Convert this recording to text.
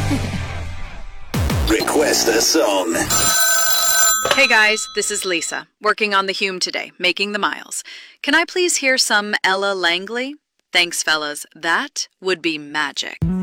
Request a song. Hey guys, this is Lisa, working on the Hume today, making the miles. Can I please hear some Ella Langley? Thanks, fellas. That would be magic.